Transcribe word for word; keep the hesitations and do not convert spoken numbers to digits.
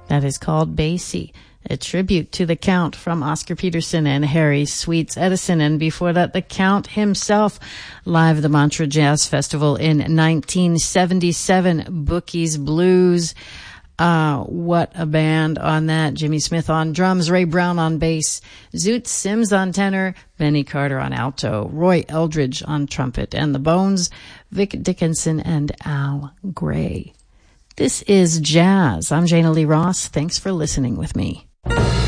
That is called Basie, a tribute to the Count from Oscar Peterson and Harry Sweets Edison. And before that, the Count himself, live at the Montreux Jazz Festival in nineteen seventy-seven, Bookie's Blues. Uh, what a band on that. Jimmy Smith on drums, Ray Brown on bass, Zoot Sims on tenor, Benny Carter on alto, Roy Eldridge on trumpet, and the Bones, Vic Dickinson and Al Gray. This is Jazz. I'm Jana Lee Ross. Thanks for listening with me.